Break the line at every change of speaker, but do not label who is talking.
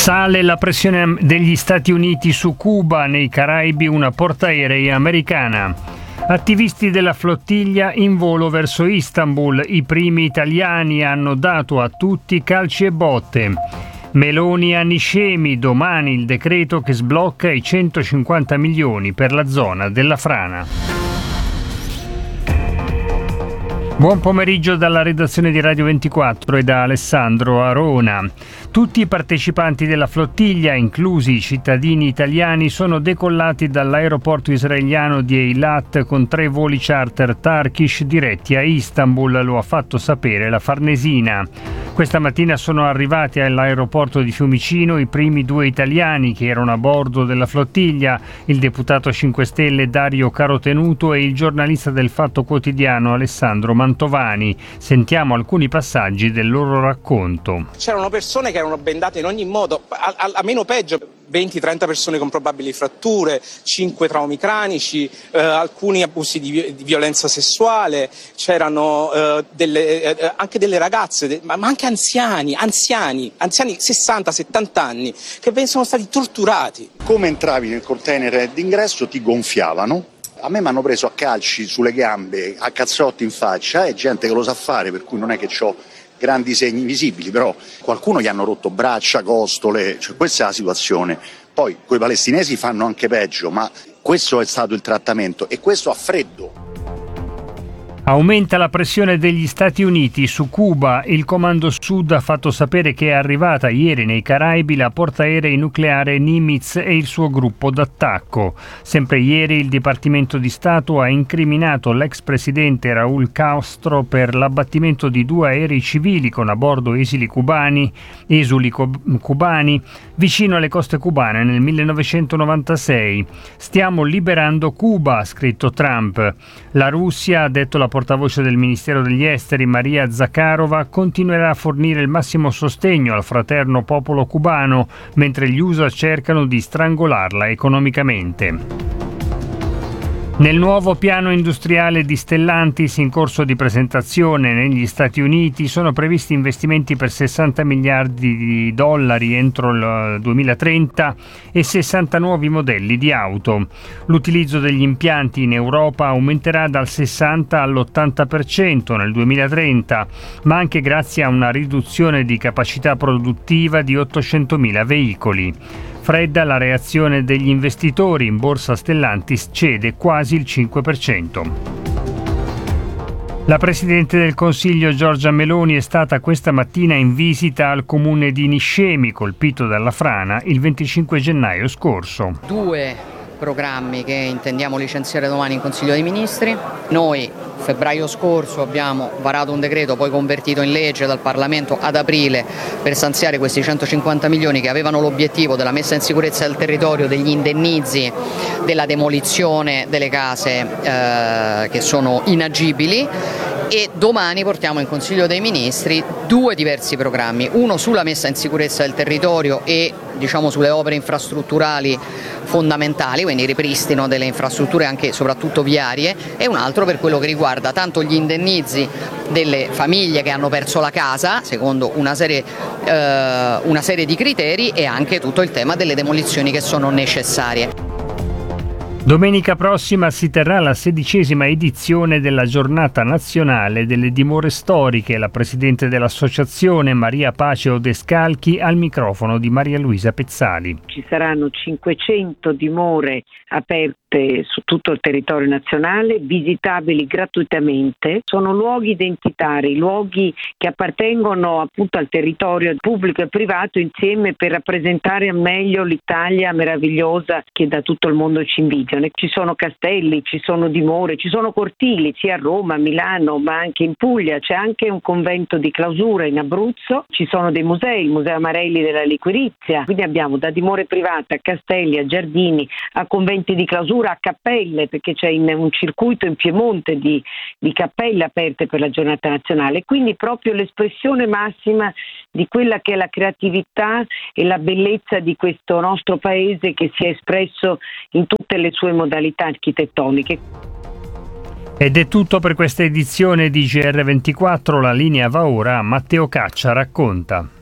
Sale la pressione degli Stati Uniti su Cuba, nei Caraibi una portaerei americana. Attivisti della flottiglia in volo verso Istanbul, i primi italiani hanno dato a tutti calci e botte. Meloni a Niscemi, domani il decreto che sblocca i 150 milioni per la zona della frana. Buon pomeriggio dalla redazione di Radio 24 e da Alessandro Arona. Tutti i partecipanti della flottiglia, inclusi i cittadini italiani, sono decollati dall'aeroporto israeliano di Eilat con 3 voli charter Turkish diretti a Istanbul, lo ha fatto sapere la Farnesina. Questa mattina sono arrivati all'aeroporto di Fiumicino i primi 2 italiani che erano a bordo della flottiglia, il deputato 5 Stelle Dario Carotenuto e il giornalista del Fatto Quotidiano Alessandro Mantovani. Sentiamo alcuni passaggi del loro racconto.
C'erano persone che erano bendate in ogni modo, a meno peggio 20-30 persone con probabili fratture, 5 traumi cranici, alcuni abusi di violenza sessuale, c'erano anche delle ragazze, ma anche anziani 60-70 anni che sono stati torturati.
Come entravi nel container d'ingresso ti gonfiavano. A me mi hanno preso a calci sulle gambe, a cazzotti in faccia, è gente che lo sa fare, per cui non è che ho grandi segni visibili, però qualcuno gli hanno rotto braccia, costole, cioè questa è la situazione. Poi quei palestinesi fanno anche peggio, ma questo è stato il trattamento e questo a freddo.
Aumenta la pressione degli Stati Uniti su Cuba. Il Comando Sud ha fatto sapere che è arrivata ieri nei Caraibi la portaerei nucleare Nimitz e il suo gruppo d'attacco. Sempre ieri il Dipartimento di Stato ha incriminato l'ex presidente Raúl Castro per l'abbattimento di 2 aerei civili con a bordo esuli cubani vicino alle coste cubane nel 1996. Stiamo liberando Cuba, ha scritto Trump. La Russia, ha detto la portavoce del Ministero degli Esteri Maria Zakharova, continuerà a fornire il massimo sostegno al fraterno popolo cubano, mentre gli USA cercano di strangolarla economicamente. Nel nuovo piano industriale di Stellantis in corso di presentazione negli Stati Uniti sono previsti investimenti per 60 miliardi di dollari entro il 2030 e 60 nuovi modelli di auto. L'utilizzo degli impianti in Europa aumenterà dal 60 all'80% nel 2030, ma anche grazie a una riduzione di capacità produttiva di 800.000 veicoli. Fredda la reazione degli investitori, in borsa Stellantis cede quasi il 5%. La Presidente del Consiglio Giorgia Meloni è stata questa mattina in visita al comune di Niscemi, colpito dalla frana il 25 gennaio scorso.
2 programmi che intendiamo licenziare domani in Consiglio dei Ministri. Noi febbraio scorso abbiamo varato un decreto poi convertito in legge dal Parlamento ad aprile per stanziare questi 150 milioni che avevano l'obiettivo della messa in sicurezza del territorio, degli indennizi, della demolizione delle case che sono inagibili, e domani portiamo in Consiglio dei Ministri 2 diversi programmi, uno sulla messa in sicurezza del territorio e sulle opere infrastrutturali fondamentali, quindi ripristino delle infrastrutture anche e soprattutto viarie, e un altro per quello che riguarda tanto gli indennizi delle famiglie che hanno perso la casa secondo una serie di criteri, e anche tutto il tema delle demolizioni che sono necessarie.
Domenica prossima si terrà la 16ª edizione della Giornata Nazionale delle Dimore Storiche. La Presidente dell'Associazione Maria Pace Odescalchi al microfono di Maria Luisa Pezzali.
Ci saranno 500 dimore aperte su tutto il territorio nazionale, visitabili gratuitamente. Sono luoghi identitari, luoghi che appartengono appunto al territorio pubblico e privato insieme, per rappresentare al meglio l'Italia meravigliosa che da tutto il mondo ci invidia. Ci sono castelli, ci sono dimore, ci sono cortili sia a Roma, a Milano, ma anche in Puglia. C'è anche un convento di clausura in Abruzzo, ci sono dei musei, il Museo Amarelli della Liquirizia, quindi abbiamo da dimore private a castelli, a giardini, a conventi di clausura, a cappelle, perché c'è un circuito in Piemonte di cappelle aperte per la giornata nazionale, quindi proprio l'espressione massima di quella che è la creatività e la bellezza di questo nostro paese, che si è espresso in tutte le sue modalità architettoniche.
Ed è tutto per questa edizione di GR24, la linea va ora a Matteo Caccia racconta.